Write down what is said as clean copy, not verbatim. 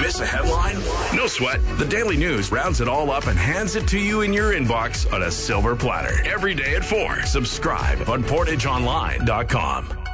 Miss a headline? No sweat. The Daily News rounds it all up and hands it to you in your inbox on a silver platter. Every day at 4. Subscribe on PortageOnline.com.